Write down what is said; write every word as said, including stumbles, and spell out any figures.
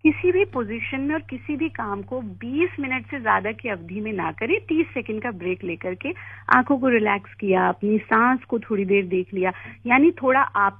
किसी भी पोजीशन में और किसी भी काम को बीस मिनट से ज्यादा की अवधि में ना करें। तीस सेकंड का ब्रेक लेकर के आंखों को रिलैक्स किया, अपनी सांस को थोड़ी देर देख लिया, यानी थोड़ा आप